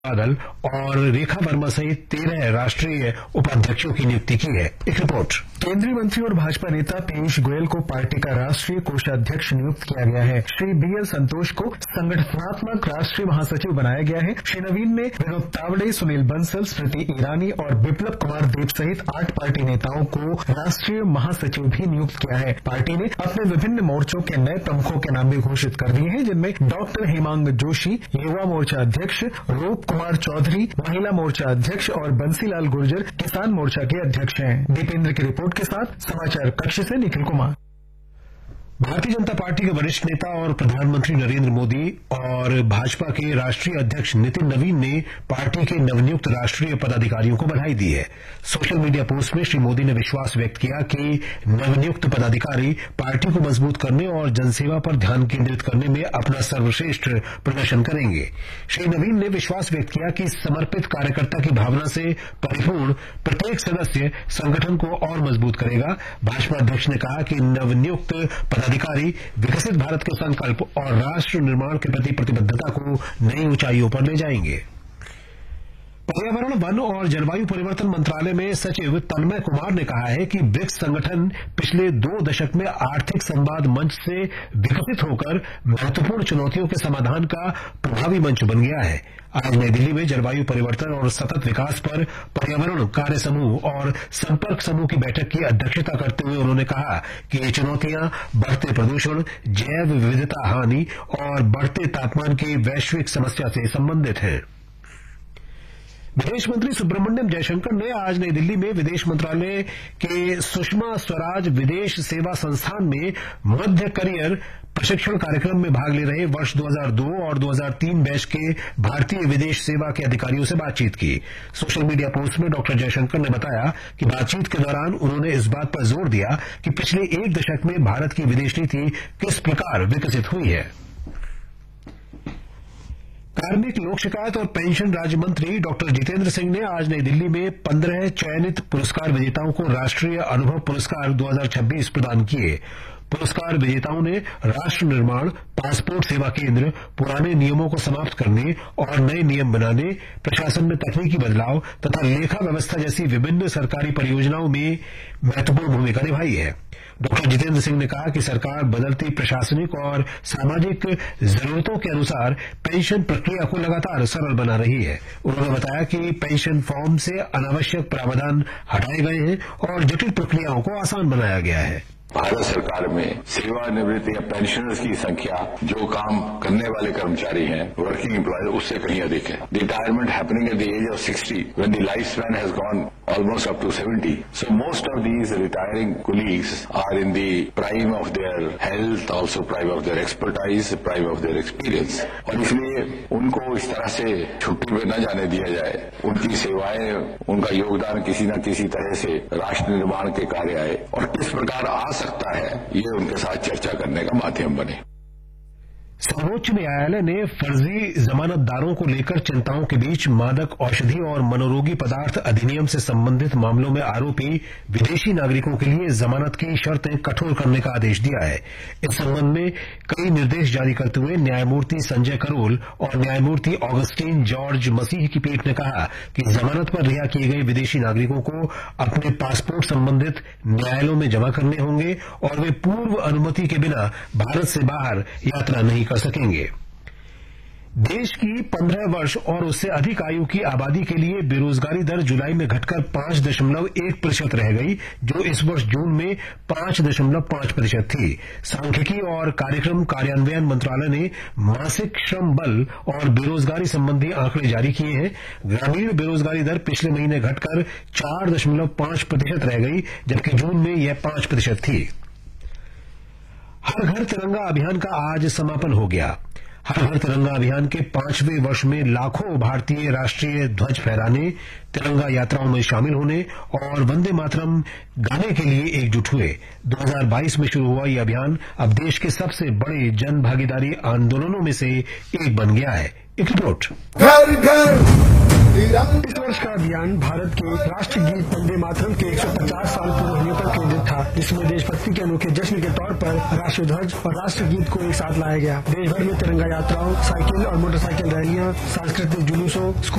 बादल और रेखा वर्मा सहित 13 राष्ट्रीय उपाध्यक्षों की नियुक्ति की है। एक रिपोर्ट। केंद्रीय मंत्री और भाजपा नेता पीयूष गोयल को पार्टी का राष्ट्रीय कोषाध्यक्ष नियुक्त किया गया है। श्री बीएल संतोष को संगठनात्मक राष्ट्रीय महासचिव बनाया गया है। श्री नवीन ने विनोद तावड़े, सुनील बंसल, स्मृति ईरानी और बिप्लब कुमार देब सहित 8 पार्टी नेताओं को राष्ट्रीय महासचिव भी नियुक्त किया है। पार्टी ने अपने विभिन्न मोर्चों के नए प्रमुखों के नाम भी घोषित कर दिए हैं, जिनमें डॉक्टर हेमांग जोशी युवा मोर्चा अध्यक्ष, रूप कुमार चौधरी महिला मोर्चा अध्यक्ष और बंसीलाल गुर्जर किसान मोर्चा के अध्यक्ष हैं। दीपेंद्र की रिपोर्ट के साथ समाचार कक्ष से निखिल कुमार। भारतीय जनता पार्टी के वरिष्ठ नेता और प्रधानमंत्री नरेंद्र मोदी और भाजपा के राष्ट्रीय अध्यक्ष नितिन नवीन ने पार्टी के नवनियुक्त राष्ट्रीय पदाधिकारियों को बधाई दी है। सोशल मीडिया पोस्ट में श्री मोदी ने विश्वास व्यक्त किया कि नवनियुक्त पदाधिकारी पार्टी को मजबूत करने और जनसेवा पर ध्यान केंद्रित करने में अपना सर्वश्रेष्ठ प्रदर्शन करेंगे। श्री नवीन ने विश्वास व्यक्त किया कि समर्पित कार्यकर्ता की भावना से परिपूर्ण प्रत्येक सदस्य संगठन को और मजबूत करेगा। भाजपा अध्यक्ष ने कहा कि नवनियुक्त अधिकारी विकसित भारत के संकल्प और राष्ट्र निर्माण के प्रति प्रतिबद्धता को नई ऊंचाइयों पर ले जाएंगे। पर्यावरण, वन और जलवायु परिवर्तन मंत्रालय में सचिव तन्मय कुमार ने कहा है कि ब्रिक्स संगठन पिछले 2 दशक में आर्थिक संवाद मंच से विकसित होकर महत्वपूर्ण चुनौतियों के समाधान का प्रभावी मंच बन गया है। आज नई दिल्ली में जलवायु परिवर्तन और सतत विकास पर पर्यावरण कार्य समूह और संपर्क समूह की बैठक की अध्यक्षता करते हुए उन्होंने कहा कि ये चुनौतियां बढ़ते प्रदूषण, जैव विविधता हानि और बढ़ते तापमान की वैश्विक समस्या से संबंधित हैं। विदेश मंत्री सुब्रमण्यम जयशंकर ने आज नई दिल्ली में विदेश मंत्रालय के सुषमा स्वराज विदेश सेवा संस्थान में मध्य करियर प्रशिक्षण कार्यक्रम में भाग ले रहे वर्ष 2002 और 2003 बैच के भारतीय विदेश सेवा के अधिकारियों से बातचीत की। सोशल मीडिया पोस्ट में डॉक्टर जयशंकर ने बताया कि बातचीत के दौरान उन्होंने इस बात पर जोर दिया कि पिछले 1 दशक में भारत की विदेश नीति किस प्रकार विकसित हुई है। कार्मिक, लोक शिकायत और पेंशन राज्य मंत्री डॉक्टर जितेंद्र सिंह ने आज नई दिल्ली में 15 चयनित पुरस्कार विजेताओं को राष्ट्रीय अनुभव पुरस्कार 2026 प्रदान किए। पुरस्कार विजेताओं ने राष्ट्र निर्माण, पासपोर्ट सेवा केंद्र, पुराने नियमों को समाप्त करने और नए नियम बनाने, प्रशासन में तकनीकी बदलाव तथा लेखा व्यवस्था जैसी विभिन्न सरकारी परियोजनाओं में महत्वपूर्ण भूमिका निभाई है। डॉक्टर जितेंद्र सिंह ने कहा कि सरकार बदलती प्रशासनिक और सामाजिक जरूरतों के अनुसार पेंशन प्रक्रिया को लगातार सरल बना रही है। उन्होंने बताया कि पेंशन फॉर्म से अनावश्यक प्रावधान हटाए गए हैं और जटिल प्रक्रियाओं को आसान बनाया गया है। भारत सरकार में सेवानिवृत्त या पेंशनर्स की संख्या जो काम करने वाले कर्मचारी हैं, वर्किंग एम्प्लॉयज, उससे कहीं अधिक है। Retirement happening at the age of 60 when the life span has gone almost up to 70. So most of these retiring colleagues are in the prime of their health, also prime of their expertise, prime of their experience. और इसलिए उनको इस तरह से छुट्टी में न जाने दिया जाए। उनकी सेवाएं, उनका योगदान किसी न किसी तरह से राष्ट्र निर्माण के कार्य आए और किस प्रकार आ सकता है, ये उनके साथ चर्चा करने का माध्यम बने। सर्वोच्च न्यायालय ने फर्जी जमानतदारों को लेकर चिंताओं के बीच मादक औषधि और मनोरोगी पदार्थ अधिनियम से संबंधित मामलों में आरोपी विदेशी नागरिकों के लिए जमानत की शर्तें कठोर करने का आदेश दिया है। इस संबंध में कई निर्देश जारी करते हुए न्यायमूर्ति संजय करोल और न्यायमूर्ति ऑगस्टीन जॉर्ज मसीह की पीठ ने कहा कि जमानत पर रिहा किए गए विदेशी नागरिकों को अपने पासपोर्ट संबंधित न्यायालयों में जमा करने होंगे और वे पूर्व अनुमति के बिना भारत से बाहर यात्रा नहीं कर सकेंगे। देश की 15 वर्ष और उससे अधिक आयु की आबादी के लिए बेरोजगारी दर जुलाई में घटकर 5.1% रह गई, जो इस वर्ष जून में 5.5% थी। सांख्यिकी और कार्यक्रम कार्यान्वयन मंत्रालय ने मासिक श्रम बल और बेरोजगारी संबंधी आंकड़े जारी किए हैं। ग्रामीण बेरोजगारी दर पिछले महीने घटकर 4.5% रह गई, जबकि जून में यह 5% थी। हर घर तिरंगा अभियान का आज समापन हो गया। हर घर तिरंगा अभियान के 5वें वर्ष में लाखों भारतीय राष्ट्रीय ध्वज फहराने, तिरंगा यात्राओं में शामिल होने और वंदे मातरम गाने के लिए एकजुट हुए। 2022 में शुरू हुआ यह अभियान अब देश के सबसे बड़े जन भागीदारी आंदोलनों में से एक बन गया है। एक रिपोर्ट। घर घर इस वर्ष का अभियान भारत के राष्ट्रगीत वंदे मातरम के 150 साल पूरे होने पर केंद्रित था, जिसमें देशभक्ति के अनोखे जश्न के तौर पर राष्ट्रध्वज और राष्ट्रगीत को एक साथ लाया गया। देश भर में तिरंगा यात्राओं, साइकिल और मोटरसाइकिल रैलियां, सांस्कृतिक जुलूसों,